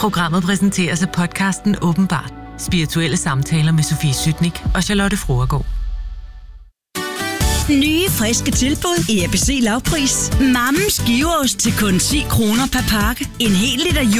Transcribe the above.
Programmet præsenteres af podcasten Åbenbart. Spirituelle samtaler med Sofie Sytnik og Charlotte Fruergaard. Nye, friske tilbud i ABC Lavpris. Mammens giveost til kun 10 kroner per pakke. En hel liter